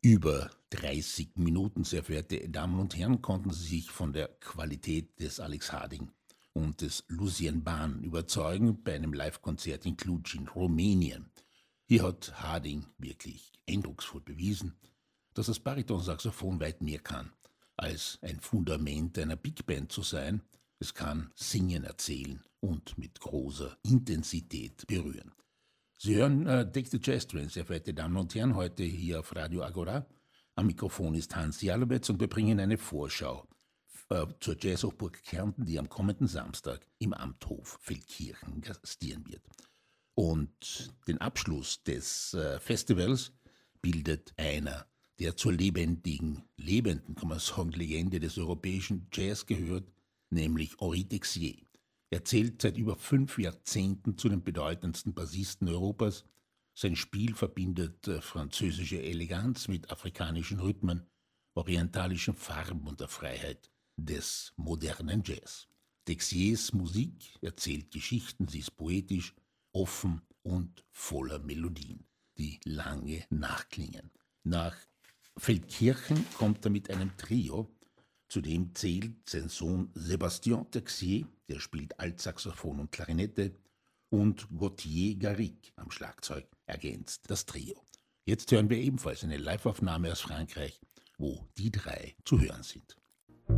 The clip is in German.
Über 30 Minuten, sehr verehrte Damen und Herren, konnten Sie sich von der Qualität des Alex Harding und des Lucien Baan überzeugen bei einem Livekonzert in Cluj in Rumänien. Hier hat Harding wirklich eindrucksvoll bewiesen, dass das Baritonsaxophon weit mehr kann, als ein Fundament einer Big Band zu sein. Es kann singen, erzählen und mit großer Intensität berühren. Sie hören Take the Jazz Train, sehr verehrte Damen und Herren, heute hier auf Radio Agora. Am Mikrofon ist Hans Jalowetz und wir bringen eine Vorschau zur Jazzhochburg Kärnten, die am kommenden Samstag im Amthof Feldkirchen gastieren wird. Und den Abschluss des Festivals bildet einer, der zur lebenden, kann man sagen, Legende des europäischen Jazz gehört, nämlich Henri Texier. Er zählt seit über 5 Jahrzehnten zu den bedeutendsten Bassisten Europas. Sein Spiel verbindet französische Eleganz mit afrikanischen Rhythmen, orientalischen Farben und der Freiheit des modernen Jazz. Texiers Musik erzählt Geschichten, sie ist poetisch, offen und voller Melodien, die lange nachklingen. Nach Feldkirchen kommt er mit einem Trio. Zudem zählt sein Sohn Sébastien Texier, der spielt Altsaxophon und Klarinette, und Gauthier Garrigue am Schlagzeug ergänzt das Trio. Jetzt hören wir ebenfalls eine Liveaufnahme aus Frankreich, wo die drei zu hören sind.